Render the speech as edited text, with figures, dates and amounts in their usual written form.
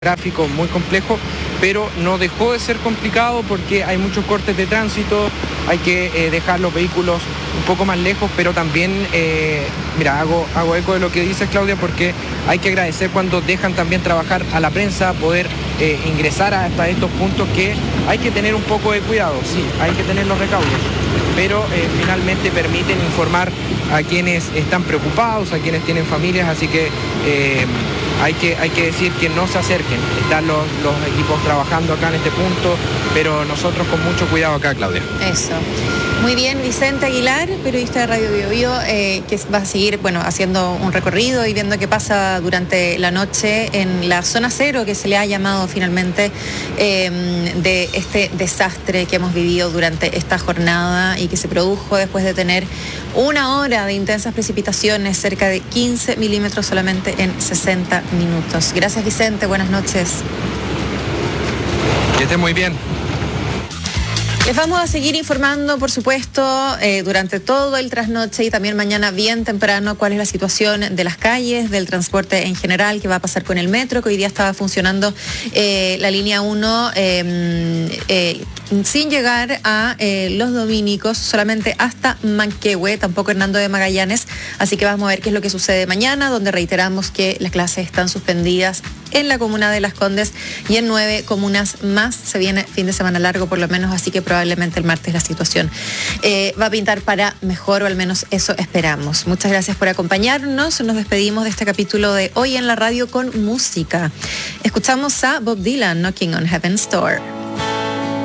Gráfico muy complejo, pero no dejó de ser complicado porque hay muchos cortes de tránsito, hay que dejar los vehículos un poco más lejos, pero también, hago eco de lo que dice Claudia, porque hay que agradecer cuando dejan también trabajar a la prensa, poder ingresar hasta estos puntos que hay que tener un poco de cuidado, sí, hay que tener los recaudos, pero finalmente permiten informar a quienes están preocupados, a quienes tienen familias, así que hay que decir que no se acerquen. Están los equipos trabajando acá en este punto, pero nosotros con mucho cuidado acá, Claudia. Eso. Muy bien, Vicente Aguilar, periodista de Radio Bio Bio, que va a seguir, haciendo un recorrido y viendo qué pasa durante la noche en la zona cero, que se le ha llamado finalmente, de este desastre que hemos vivido durante esta jornada y que se produjo después de tener una hora de intensas precipitaciones, cerca de 15 milímetros solamente en 60 minutos. Gracias, Vicente, buenas noches. Que esté muy bien. Les vamos a seguir informando, por supuesto, durante todo el trasnoche y también mañana bien temprano cuál es la situación de las calles, del transporte en general, qué va a pasar con el metro, que hoy día estaba funcionando la línea 1 sin llegar a Los Dominicos, solamente hasta Manquehue, tampoco Hernando de Magallanes. Así que vamos a ver qué es lo que sucede mañana, donde reiteramos que las clases están suspendidas en la comuna de Las Condes y en 9 comunas más. Se viene fin de semana largo por lo menos, así que probablemente el martes la situación va a pintar para mejor, o al menos eso esperamos. Muchas gracias por acompañarnos. Nos despedimos de este capítulo de Hoy en la Radio con música. Escuchamos a Bob Dylan, Knocking on Heaven's Door.